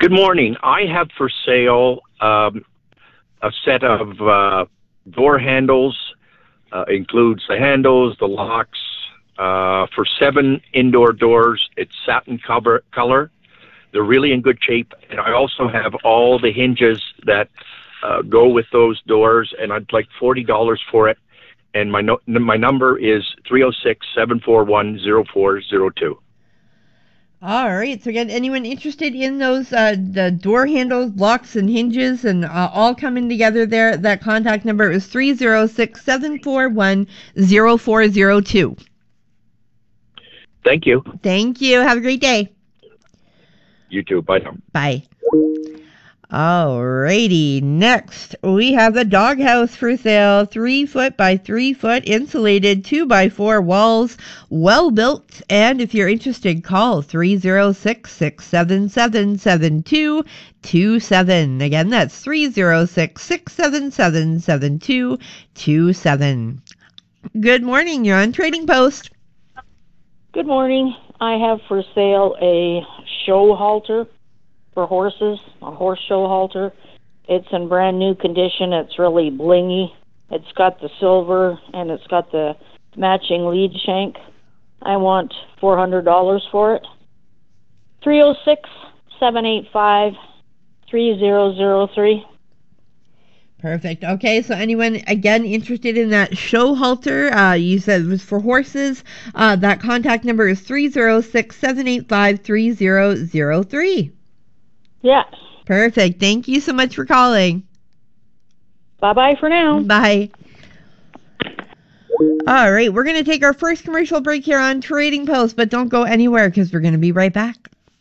Good morning. I have for sale a set of door handles. Includes the handles, the locks, for 7 indoor doors. It's satin color. They're really in good shape. And I also have all the hinges that go with those doors, and I'd like $40 for it. And my number is 306-741-0402. All right. So again, anyone interested in those the door handles, locks, and hinges, and all coming together there, that contact number is 306-741-0402. Thank you. Thank you. Have a great day. You too. Bye now. Bye. Alrighty, next we have the doghouse for sale. 3 foot by 3 foot insulated 2x4 walls, well built. And if you're interested, call 306-677-7227. Again, that's 306-677-7227. Good morning, you're on Trading Post. Good morning. I have for sale a show halter for horses, a horse show halter. It's in brand new condition. It's really blingy. It's got the silver and it's got the matching lead shank. I want $400 for it. 306-785-3003. Perfect. Okay, so anyone, again, interested in that show halter, you said it was for horses, that contact number is 306-785-3003. Yes. Perfect. Thank you so much for calling. Bye-bye for now. Bye. All right, we're going to take our first commercial break here on Trading Post, but don't go anywhere because we're going to be right back.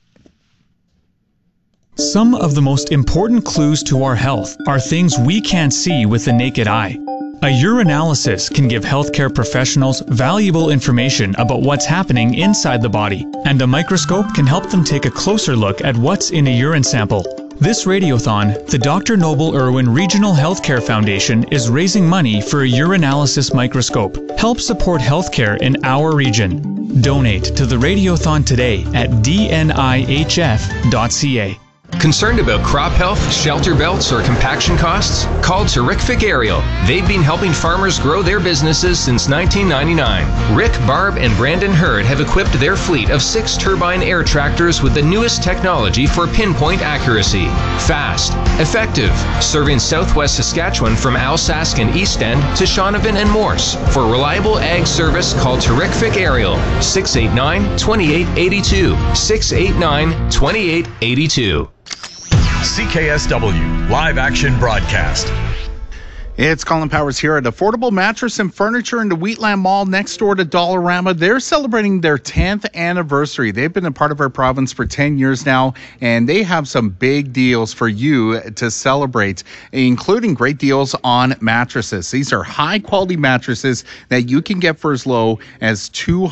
Some of the most important clues to our health are things we can't see with the naked eye. A urinalysis can give healthcare professionals valuable information about what's happening inside the body, and a microscope can help them take a closer look at what's in a urine sample. This radiothon, the Dr. Noble Irwin Regional Healthcare Foundation is raising money for a urinalysis microscope. Help support healthcare in our region. Donate to the radiothon today at dnihf.ca. Concerned about crop health, shelter belts, or compaction costs? Call Terrific Aerial. They've been helping farmers grow their businesses since 1999. Rick, Barb, and Brandon Hurd have equipped their fleet of 6 turbine air tractors with the newest technology for pinpoint accuracy. Fast, effective, serving southwest Saskatchewan from Alsace and East End to Shaunavon and Morse. For reliable ag service, call Terrific Aerial. 689-2882. 689-2882. CKSW Live Action Broadcast. It's Colin Powers here at Affordable Mattress and Furniture in the Wheatland Mall next door to Dollarama. They're celebrating their 10th anniversary. They've been a part of our province for 10 years now, and they have some big deals for you to celebrate, including great deals on mattresses. These are high-quality mattresses that you can get for as low as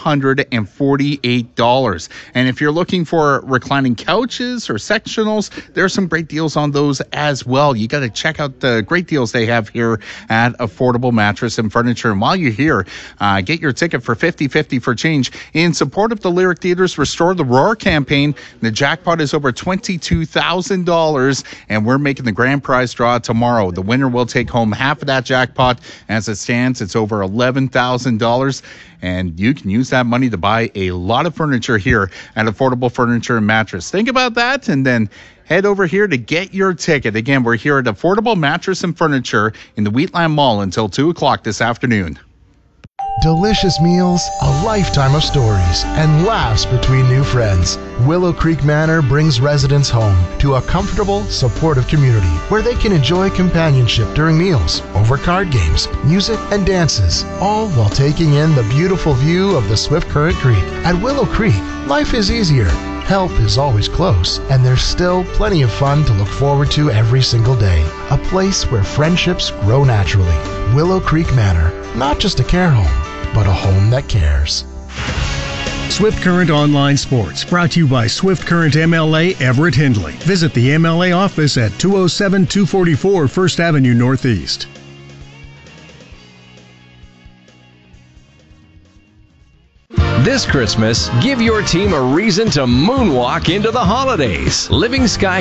$248. And if you're looking for reclining couches or sectionals, there's some great deals on those as well. You got to check out the great deals they have here at Affordable Mattress and Furniture. And while you're here, get your ticket for 50/50 for change in support of the Lyric Theatre's Restore the Roar campaign. The jackpot is over $22,000, and we're making the grand prize draw tomorrow. The winner will take home half of that jackpot. As it stands, it's over $11,000. And you can use that money to buy a lot of furniture here at Affordable Furniture and Mattress. Think about that, and then head over here to get your ticket. Again, we're here at Affordable Mattress and Furniture in the Wheatland Mall until 2 o'clock this afternoon. Delicious meals, a lifetime of stories, and laughs between new friends. Willow Creek Manor brings residents home to a comfortable, supportive community where they can enjoy companionship during meals, over card games, music, and dances, all while taking in the beautiful view of the Swift Current Creek. At Willow Creek, life is easier. Help is always close, and there's still plenty of fun to look forward to every single day. A place where friendships grow naturally. Willow Creek Manor, not just a care home, but a home that cares. Swift Current Online Sports, brought to you by Swift Current MLA Everett Hindley. Visit the MLA office at 207-244 First Avenue Northeast. This Christmas, give your team a reason to moonwalk into the holidays. Living Sky